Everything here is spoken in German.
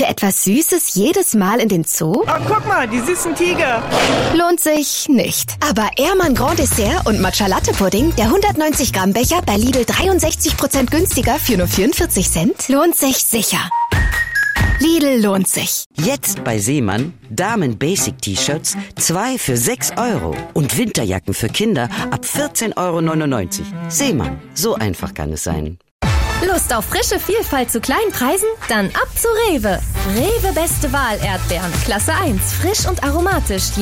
Für etwas Süßes jedes Mal in den Zoo? Oh, guck mal, die süßen Tiger. Lohnt sich nicht. Aber Ehrmann Grand Dessert und Matcha Latte Pudding, der 190 Gramm Becher bei Lidl 63% günstiger für nur 44 Cent, lohnt sich sicher. Lidl lohnt sich. Jetzt bei Seemann Damen-Basic-T-Shirts 2 für 6 € und Winterjacken für Kinder ab 14,99 €. Seemann, so einfach kann es sein. Lust auf frische Vielfalt zu kleinen Preisen? Dann ab zu Rewe. Rewe beste Wahl Erdbeeren. Klasse 1. Frisch und aromatisch.